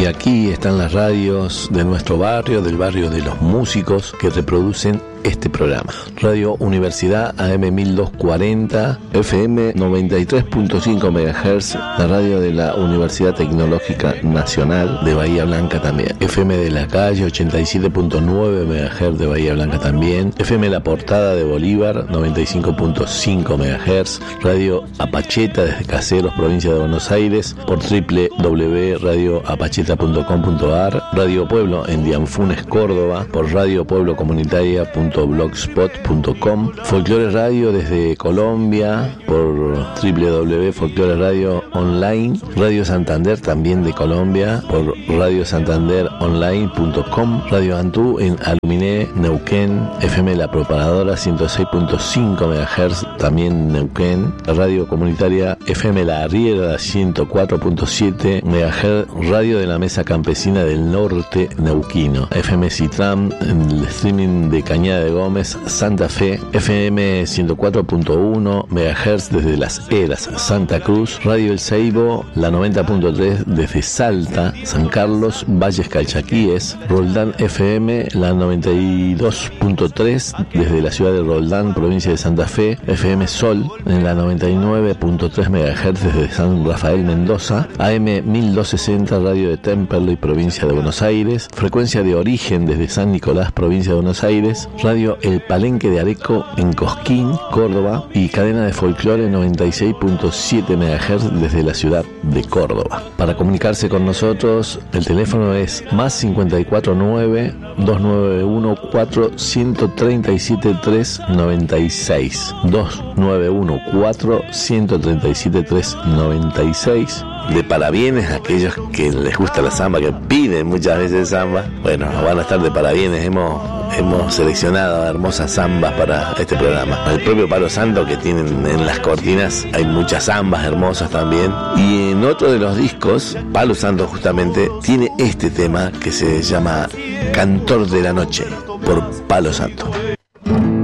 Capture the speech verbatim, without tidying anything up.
Y aquí están las radios de nuestro barrio, del barrio de los músicos, que reproducen este programa. Radio Universidad A M mil doscientos cuarenta, F M noventa y tres punto cinco megahertz, la radio de la Universidad Tecnológica Nacional de Bahía Blanca también. F M de la Calle ochenta y siete punto nueve megahertz de Bahía Blanca también. F M La Portada de Bolívar noventa y cinco punto cinco megahertz. Radio Apacheta desde Caseros, provincia de Buenos Aires, por doble u doble u doble u punto radio apacheta punto com punto a r. Radio Pueblo en Dianfunes, Córdoba, por radio pueblo comunitaria punto blogspot punto com. Folclore Radio desde Colombia por doble u doble u doble u punto folclore radio online. Radio Santander también de Colombia por radio santander online punto com. Radio Antú en Aluminé, Neuquén, F M La Propagadora ciento seis punto cinco megahertz también Neuquén. Radio Comunitaria F M La Arriera ciento cuatro punto siete megahertz, Radio de la Mesa Campesina del Norte Neuquino. F M Citram en el streaming de Cañada de Gómez, Santa Fe. F M ciento cuatro punto uno megahertz desde Las Heras, Santa Cruz. Radio El Seibo, la noventa punto tres desde Salta, San Carlos, Valles Calchaquíes. Roldán F M, la noventa y dos punto tres desde la ciudad de Roldán, provincia de Santa Fe. F M Sol en la noventa y nueve punto tres megahertz desde San Rafael, Mendoza. A M mil doscientos sesenta, radio de Temperley, provincia de Buenos Aires. Frecuencia de Origen desde San Nicolás, provincia de Buenos Aires. Radio El Palenque de Areco en Cosquín, Córdoba. Y cadena de folclore noventa y seis punto siete megahertz desde la ciudad de Córdoba. Para comunicarse con nosotros, el teléfono es más cincuenta y cuatro nueve, dos nueve uno cuatro, uno tres siete tres noventa y seis. dos nueve uno cuatro, uno tres siete tres noventa y seis. De parabienes a aquellos que les gusta la samba, que piden muchas veces samba. Bueno, van a estar de parabienes. Hemos, hemos seleccionado hermosas zambas para este programa. El propio Palo Santo, que tienen en las cortinas, hay muchas zambas hermosas también. Y en otro de los discos, Palo Santo justamente tiene este tema que se llama Cantor de la Noche, por Palo Santo.